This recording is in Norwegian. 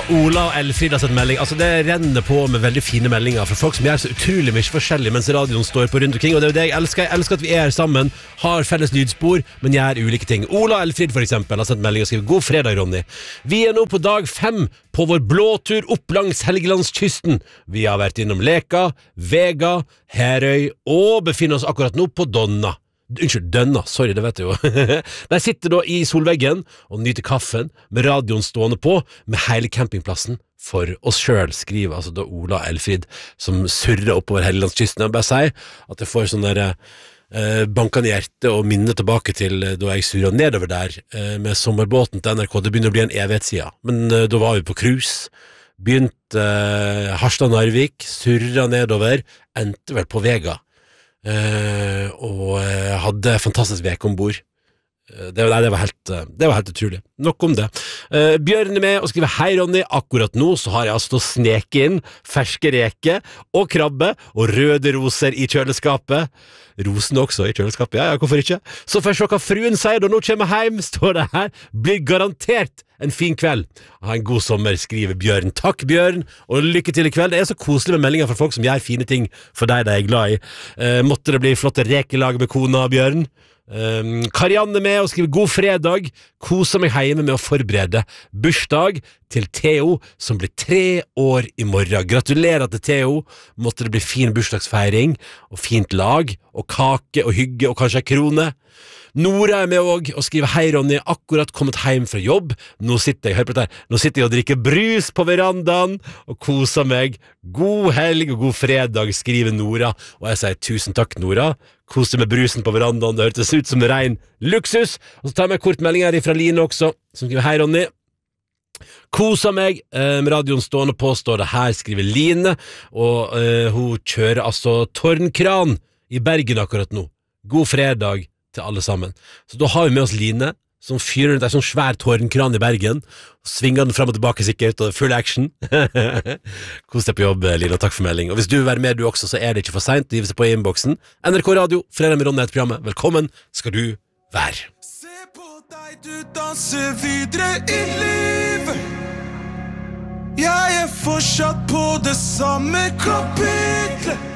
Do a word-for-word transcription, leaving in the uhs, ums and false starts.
Ola og Elfrid har sett melding. Altså det renner på med veldig fine meldinger fra folk som gjør så utrolig mye forskjellig mens radioen står på rundt omkring. Og det er jo det jeg elsker. Jeg elsker at vi er sammen, har felles lydspor, men gjør ulike ting. Ola og Elfrid for eksempel har sett melding og skriver: God fredag, Ronny. Vi er nå på dag fem på vår blåtur opp langs Helgelandskysten. Vi har vært innom Leka, Vega, Herøy og befinner oss akkurat nå på Donna. Unnskyld, Dønna, sorry, det vet jeg jo. Der sitter da i solveggen og nyter kaffen med radioen stående på, med hele campingplassen for oss selv, skriver altså da Ola og Elfrid, som surrer oppover Helgelandskysten. Jeg bare sier at jeg får sånn der eh, bankende hjerte og minne tilbake til eh, da jeg surret nedover der eh, med sommerbåten til N R K. Det begynner å bli en evighet siden, men eh, da var vi på cruise, begynte eh, Harstad-Narvik, surret nedover, endte vel på Vega. Uh, og uh, hadde fantastisk vek ombord. uh, det, nei, det, var helt, uh, det var helt utrolig. Nok om det. uh, Bjørn er med og skriver: Hei Ronny, akkurat nå så har jeg altså sneket inn ferske reke og krabbe og røde roser i kjøleskapet. Rosen også i kjøleskapet, ja, ja, hvorfor ikke? Så får jeg se hva fruen sier da nå kommer jeg hjem, står det her. Blir garantert en fin kveld. Ha en god sommer, skriver Bjørn. Takk Bjørn, og lykke til i kveld. Det er så koselig med meldinger fra folk som gjør fine ting for deg de er glad i. eh, Måtte det bli flotte rekelag med kona, Bjørn. Um, Karianne med og skriver: God fredag, koser meg hjemme med å forberede bursdag til Theo, som blir tre år i morgen. Gratulerer til Theo. Måtte det bli fin bursdagsfeiring og fint lag og kake og hygge og kanskje en krone. Nora er med også og skriver: Hei Ronny, akkurat kommet hjem fra jobb. Nå sitter jeg, hør på dette her, nå sitter jeg og drikker brus på verandaen og koser meg. God helg og god fredag, skriver Nora. Og jeg sier tusen takk, Nora. Koser med brusen på verandaen, det hørtes ut som ren luksus. Og så tar jeg med kort melding her fra Line også, som skriver: Hei Ronny, koser meg eh, med radioen stående på, står det her, skriver Line. Og eh, hun kjører altså tårnkran i Bergen akkurat nå. God fredag til alle sammen. Så da har vi med oss Line, som fyrer rundt en sånn svær tårnkran i Bergen, og svinger den frem og tilbake sikkert, og full action. Kos deg på jobb, Line, og takk for melding. Og hvis du vil være med du også, så er det ikke for sent. Giv seg på i innboksen. N R K Radio, fredag med Ronny heter programmet. Velkommen skal du være. Se på deg, du danser videre i livet. Jeg er fortsatt på det samme kapitlet.